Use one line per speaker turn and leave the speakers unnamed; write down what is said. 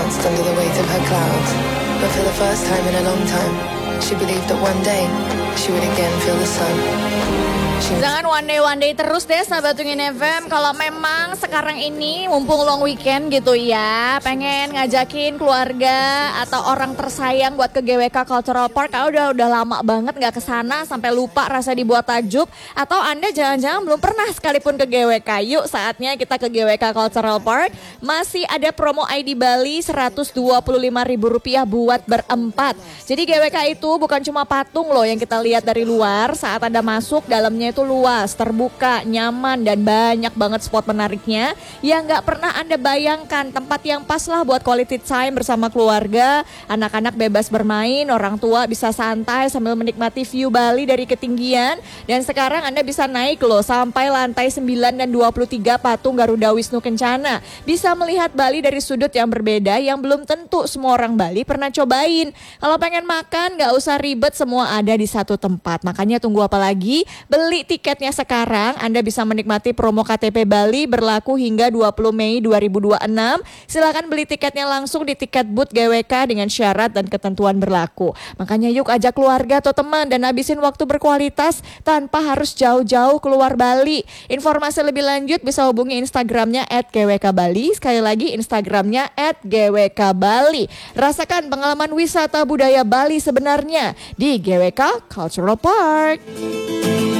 danced under the weight of her clouds. But for the first time in a long time, she believed that one day she would again feel the sun.
Jangan one day terus deh sahabat Tungin FM. Kalau memang sekarang ini mumpung long weekend gitu ya, pengen ngajakin keluarga atau orang tersayang buat ke GWK Cultural Park. Kalau udah lama banget gak kesana sampai lupa rasa dibuat tajuk. Atau Anda jangan-jangan belum pernah sekalipun ke GWK. Yuk saatnya kita ke GWK Cultural Park. Masih ada promo ID Bali Rp125.000 buat berempat. Jadi GWK itu bukan cuma patung loh yang kita lihat dari luar. Saat Anda masuk, dalamnya itu luas, terbuka, nyaman, dan banyak banget spot menariknya yang gak pernah Anda bayangkan. Tempat yang pas lah buat quality time bersama keluarga. Anak-anak bebas bermain, orang tua bisa santai sambil menikmati view Bali dari ketinggian. Dan sekarang Anda bisa naik loh sampai lantai 9 dan 23 patung Garuda Wisnu Kencana. Bisa melihat Bali dari sudut yang berbeda yang belum tentu semua orang Bali pernah cobain. Kalau pengen makan gak usah ribet, semua ada di satu tempat. Makanya tunggu apa lagi? Beli tiketnya sekarang. Anda bisa menikmati promo KTP Bali berlaku hingga 20 Mei 2026. Silakan beli tiketnya langsung di tiket booth GWK dengan syarat dan ketentuan berlaku. Makanya yuk ajak keluarga atau teman dan habisin waktu berkualitas tanpa harus jauh-jauh keluar Bali. Informasi lebih lanjut bisa hubungi Instagramnya @gwkbali. Sekali lagi Instagramnya @gwkbali. Rasakan pengalaman wisata budaya Bali sebenarnya di GWK Cultural Park.